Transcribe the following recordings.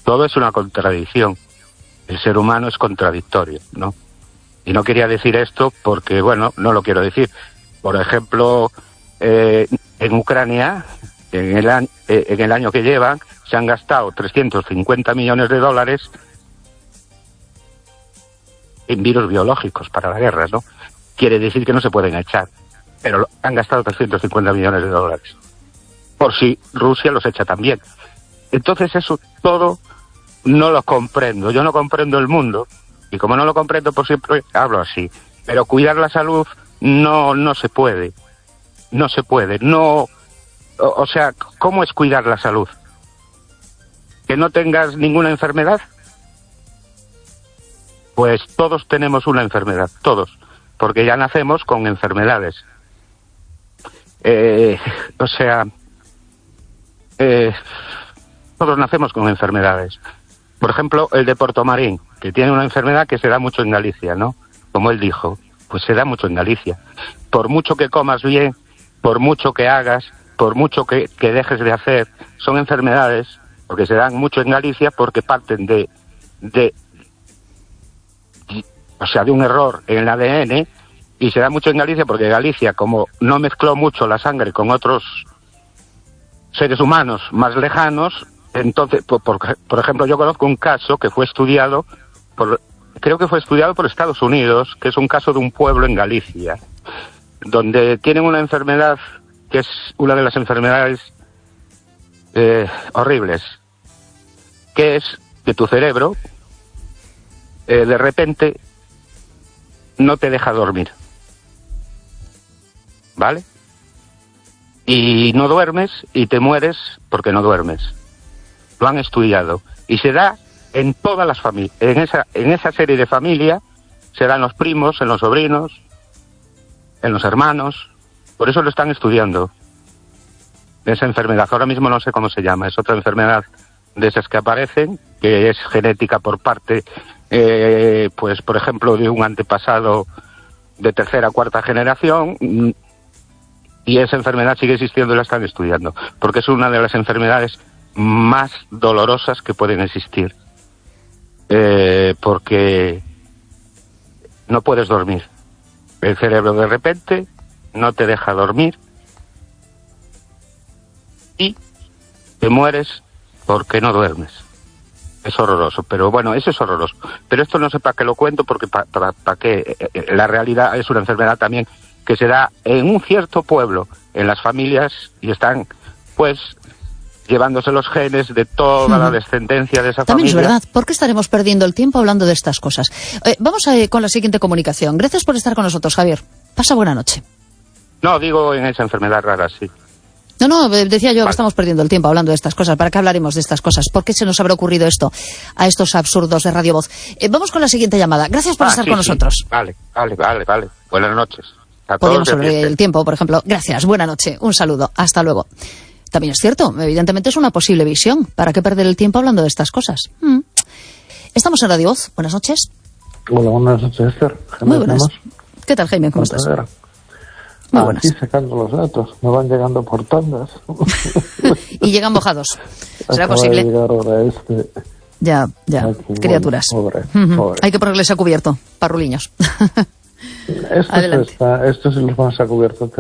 Todo es una contradicción. El ser humano es contradictorio, ¿no? Y no quería decir esto porque, bueno, no lo quiero decir. Por ejemplo, en Ucrania, en el año que llevan, se han gastado 350 millones de dólares en virus biológicos para la guerra, ¿no? Quiere decir que no se pueden echar, pero han gastado 350 millones de dólares. Por si Rusia los echa también. Entonces eso todo no lo comprendo. Yo no comprendo el mundo, y como no lo comprendo, por siempre hablo así. Pero cuidar la salud no se puede. No se puede. No, o sea, ¿cómo es cuidar la salud? ¿Que no tengas ninguna enfermedad? Pues todos tenemos una enfermedad, todos, porque ya nacemos con enfermedades. Todos nacemos con enfermedades. Por ejemplo, el de Portomarín, que tiene una enfermedad que se da mucho en Galicia, ¿no? Como él dijo, pues se da mucho en Galicia. Por mucho que comas bien, por mucho que hagas, por mucho que dejes de hacer, son enfermedades, porque se dan mucho en Galicia, porque parten de un error en el ADN, y se da mucho en Galicia porque Galicia, como no mezcló mucho la sangre con otros seres humanos más lejanos, entonces, por ejemplo, yo conozco un caso que fue estudiado creo que fue estudiado por Estados Unidos, que es un caso de un pueblo en Galicia, donde tienen una enfermedad que es una de las enfermedades horribles, que es que tu cerebro de repente no te deja dormir, ¿vale? Y no duermes y te mueres porque no duermes. Lo han estudiado y se da en todas las familias, en esa serie de familia se dan los primos, en los sobrinos, en los hermanos. Por eso lo están estudiando, esa enfermedad. Ahora mismo no sé cómo se llama, es otra enfermedad de esas que aparecen, que es genética por parte, pues por ejemplo, de un antepasado de tercera o cuarta generación, y esa enfermedad sigue existiendo y la están estudiando, porque es una de las enfermedades más dolorosas que pueden existir, porque no puedes dormir. El cerebro de repente no te deja dormir y te mueres porque no duermes. Es horroroso, pero bueno, eso es horroroso. Pero esto no sé para qué lo cuento, porque para qué. La realidad es una enfermedad también que se da en un cierto pueblo, en las familias, y están, pues, llevándose los genes de toda la descendencia de esa También familia. Es verdad. ¿Por qué estaremos perdiendo el tiempo hablando de estas cosas? Vamos con la siguiente comunicación. Gracias por estar con nosotros, Javier. Pasa buena noche. No, digo en esa enfermedad rara, sí. No, decía yo que estamos perdiendo el tiempo hablando de estas cosas. ¿Para qué hablaremos de estas cosas? ¿Por qué se nos habrá ocurrido esto a estos absurdos de Radio Voz? Vamos con la siguiente llamada. Gracias por estar con nosotros. Vale. Buenas noches. Podríamos hablar del tiempo, por ejemplo. Gracias, buena noche. Un saludo. Hasta luego. También es cierto, evidentemente es una posible visión. ¿Para qué perder el tiempo hablando de estas cosas? Estamos en Radio Voz. Buenas noches. Hola, buenas noches, Esther. Muy buenas. ¿Qué tal, Jaime? ¿Cómo estás? Muy buenas. Aquí sacando los datos, me van llegando por tandas. Y llegan mojados. ¿Será Acaba posible? De llegar ahora Ya, Aquí, criaturas. Pobre. Hay que ponerles a cubierto, parruliños. Estos si los pones a cubierto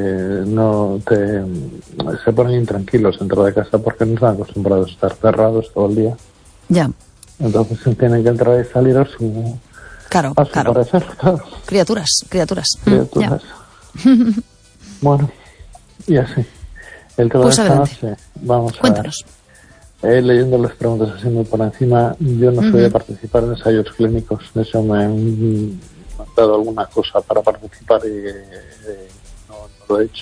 se ponen intranquilos dentro de casa porque no están acostumbrados a estar cerrados todo el día. Ya. Entonces tienen que entrar y salir a su parecer. Criaturas. Ya. Bueno, y así. El tema Pues de esta noche, vamos Cuéntanos. a ver. Leyendo las preguntas así muy por encima, yo no soy de participar en ensayos clínicos. De hecho, me han dado alguna cosa para participar y no lo he hecho.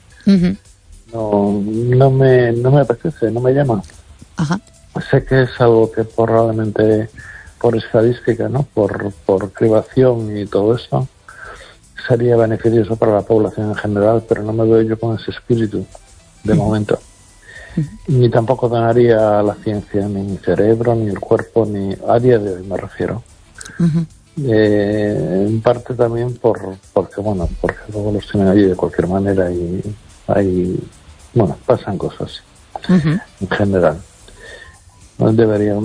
No me apetece, no me llama. Ajá. Sé que es algo que probablemente por estadística, ¿no? Por cribación y todo eso, sería beneficioso para la población en general, pero no me veo yo con ese espíritu de momento. Ni tampoco donaría a la ciencia ni mi cerebro, ni el cuerpo, ni a día de hoy me refiero. En parte también porque luego los tienen allí de cualquier manera y pasan cosas en general. No debería